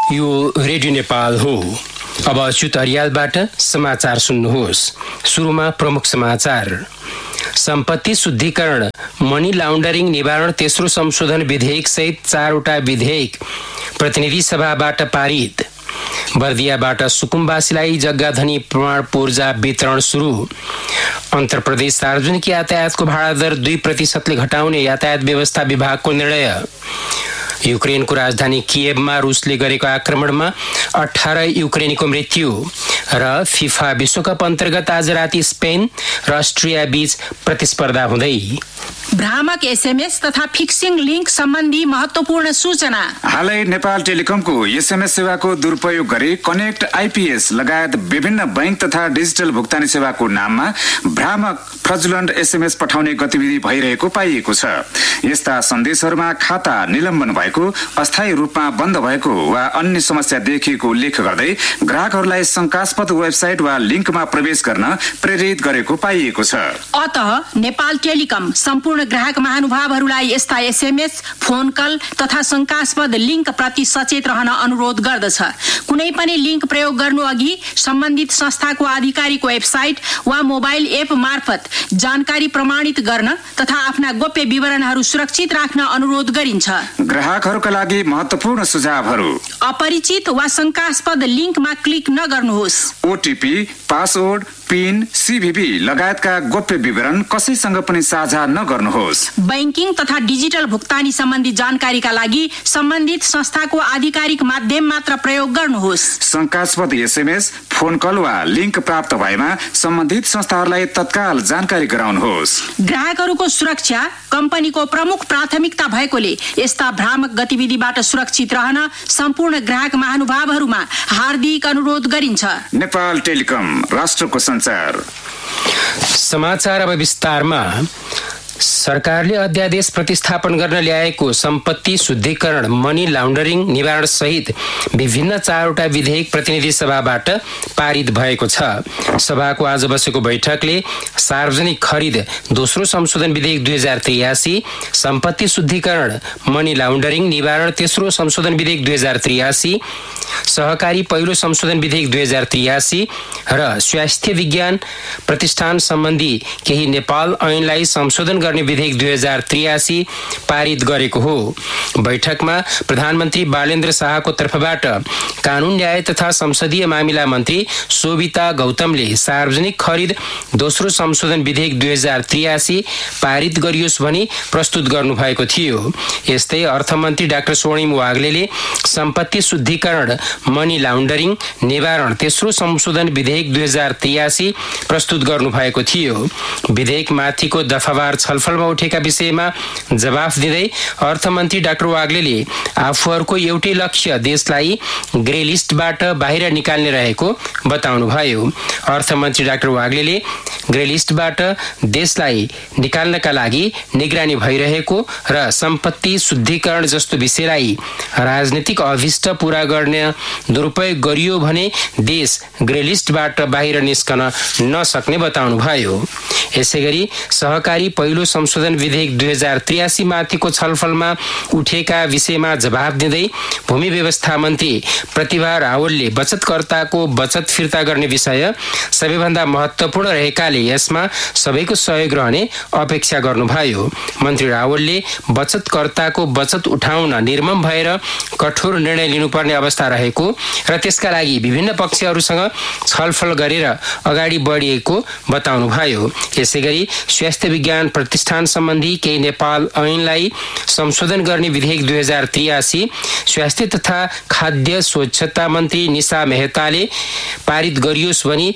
यो रेडियो नेपाल हो। अब अच्युत अर्यालबाट समाचार सुन्नुहोस्। सुरुमा प्रमुख समाचार। सम्पत्ति शुद्धिकरण, मनी लाउन्डरिङ निवारण तेस्रो संशोधन विधेयक सहित 4वटा विधेयक प्रतिनिधि सभाबाट पारित। बर्दियाबाट सुकुम्बासीलाई जग्गाधनी प्रमाण पूर्जा वितरण सुरु। अन्तर प्रदेश सार्वजनिक यातायातको भाडा दर 2% घटाउने यातायात व्यवस्था विभागको निर्णय। युक्रेनको राजधानी किएभमा रुसले गरेको आक्रमणमा 18 युक्रेनीको मृत्यु। र फिफा विश्वकप अन्तर्गत आज राति स्पेन र अस्ट्रिया बीच प्रतिस्पर्धा हुँदै। भ्रामक एसएमएस तथा फिक्सिङ लिङ्क सम्बन्धी महत्त्वपूर्ण सूचना। हालै नेपाल टेलिकमको एसएमएस सेवाको दुरुपयोग गरी कनेक्ट आइपीएस लगायत विभिन्न बैंक तथा डिजिटल भुक्तानी सेवाको नाममा भ्रामक फ्रजुलन्ट एसएमएस पठाउने गतिविधि भइरहेको पाइएको छ। यस्ता सन्देशहरूमा खाता निलम्बन भएको, अस्थायी रूपमा बन्द भएको वा अन्य समस्या देखिएको उल्लेख गर्दै ग्राहकहरूलाई शंकास्पद वेबसाइट वा लिङ्कमा प्रवेश गर्न प्रेरित गरेको पाइएको छ। अतः नेपाल टेलिकम सम्पूर्ण ग्राहक महानुभावहरूलाई यस्ता एसएमएस, फोन कल तथा शंकास्पद लिङ्क प्रति सचेत रहन अनुरोध गर्दछ। कुनै पनि लिङ्क प्रयोग गर्नु अघि सम्बन्धित संस्थाको आधिकारिक वेबसाइट वा मोबाइल एप मार्फत जानकारी प्रमाणित गर्न तथा आफ्ना गोप्य विवरणहरू सुरक्षित राख्न अनुरोध गरिन्छ। ग्राहकहरूका लागि महत्त्वपूर्ण सुझावहरू। अपरिचित वा शंकास्पद लिङ्कमा क्लिक नगर्नुहोस्। ओटीपी, पासवर्ड, पिन, सीभीबी लगायतका गोप्य विवरण कसैसँग पनि साझा नगर्नुहोस्। बैंकिङ तथा डिजिटल भुक्तानी सम्बन्धी जानकारीका लागि सम्बन्धित संस्थाको आधिकारिक माध्यम मात्र प्रयोग गर्नुहोस्। शंकास्पद एसएमएस, फोन कल वा लिङ्क प्राप्त भएमा सम्बन्धित संस्थाहरूलाई तत्काल जानकारी गराउनुहोस्। ग्राहकहरूको सुरक्षा कम्पनीको प्रमुख प्राथमिकता भएकोले यस्ता भ्रामक गतिविधिबाट सुरक्षित रहन सम्पूर्ण ग्राहक महानुभावहरूमा हार्दिक अनुरोध गरिन्छ। नेपाल टेलिकम, राष्ट्रको संचार। समाचार अब विस्तारमा। सरकारले अध्यादेश प्रतिस्थापन गर्न ल्याएको सम्पत्ति शुद्धिकरण, मनी लाउन्डरिङ निवारण सहित विभिन्न 4वटा विधेयक प्रतिनिधि सभाबाट पारित भएको छ। सभाको आज बसेको बैठकले सार्वजनिक खरिद दोस्रो संशोधन विधेयक 2083, सम्पत्ति शुद्धिकरण, मनी लाउन्डरिङ निवारण तेस्रो संशोधन विधेयक 2083, सहकारी पहिलो संशोधन विधेयक 2083 र स्वास्थ्य विज्ञान प्रतिष्ठान सम्बन्धी केही नेपाल ऐनलाई संशोधन गर्ने विधेयक 2083 पारित गरेको हो। बैठकमा प्रधानमन्त्री बालेन्द्र शाहको तर्फबाट कानून न्याय तथा संसदीय मामिला मन्त्री शोभिता गौतमले सार्वजनिक खरिद दोस्रो संशोधन विधेयक 2083 पारित गरियोस् भनी प्रस्तुत गर्नुभएको थियो। यस्तै अर्थमन्त्री डाक्टर स्वर्णिम वाग्लेले सम्पत्ति शुद्धिकरण, मनी लाउन्डरिङ निवारण तेस्रो संशोधन विधेयक 2083 प्रस्तुत गर्नुभएको थियो। विधेयकमाथिको दफावार छलफलमा उठेका विषयमा जवाफ दिँदै अर्थमन्त्री डाक्टर वाग्लेले आफूहरूको एउटै लक्ष्य देशलाई ग्रे लिस्टबाट बाहिर निकाल्ने रहेको बताउनुभयो। अर्थमन्त्री डाक्टर वाग्लेले ग्रे लिस्टबाट देशलाई निकाल्नका लागि निगरानी भइरहेको र सम्पत्ति शुद्धिकरण जस्तो विषयलाई राजनीतिक अभिष्ट पूरा गर्ने दुरुपयोग गरियो भने देश ग्रे लिस्टबाट बाहिर निस्कन नसक्ने बताउनुभयो। यसैगरी सहकारी पहिलो संशोधन विधेयक 2083 माथिको छलफलमा उठेका विषयमा जवाब दिँदै भूमि व्यवस्था मन्त्री प्रतिभा रावलले बचतकर्ताको बचत फिर्ता गर्ने विषय सबैभन्दा महत्त्वपूर्ण रहेकाले यसमा सबैको सहयोग रहने अपेक्षा गर्नुभयो। मन्त्री रावलले बचतकर्ताको बचत उठाउन निर्मम भएर कठोर निर्णय लिनुपर्ने अवस्था रहेको र त्यसका लागि विभिन्न पक्षहरूसँग छलफल गरेर अगाडि बढिएको बताउनुभयो। यसैगरी स्वास्थ्य विज्ञान प्रतिष्ठान सम्बन्धी केही नेपाल ऐनलाई संशोधन गर्ने विधेयक 2083 स्वास्थ्य तथा खाद्य स्वच्छता मन्त्री निशा मेहताले पारित गरियोस् भनी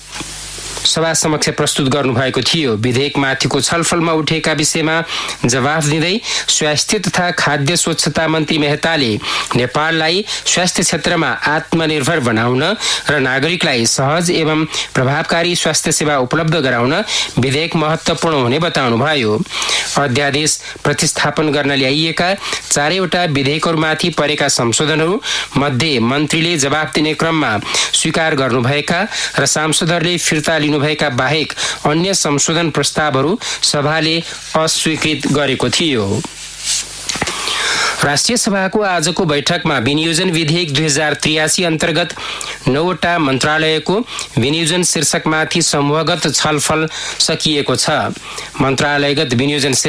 सभा समक्ष प्रस्तुत गर्नुभएको थियो। विधेयकमाथिको छलफलमा उठेका विषयमा जवाफ दिँदै स्वास्थ्य तथा खाद्य स्वच्छता मन्त्री मेहताले नेपाललाई स्वास्थ्य क्षेत्रमा आत्मनिर्भर बनाउन र नागरिकलाई सहज एवं प्रभावकारी स्वास्थ्य सेवा उपलब्ध गराउन विधेयक महत्त्वपूर्ण हुने बताउनुभयो। अध्यादेश प्रतिस्थापन गर्न ल्याइएका 4वटा विधेयकहरूमाथि परेका संशोधनहरू मध्ये मन्त्रीले जवाफ दिने क्रममा स्वीकार गर्नुभएका र सांसदहरूले फिर्ता लिनुभएका बाहेक अन्य संशोधन प्रस्तावहरू सभाले अस्वीकृत गरेको थियो। राष्ट्रिय सभाको आजको बैठकमा विनियोजन विधेयक 2083 अन्तर्गत 9वटा मन्त्रालयको विनियोजन शीर्षकमाथि समूहगत छलफल सकिएको छ। मन्त्रालयगत विनियोजन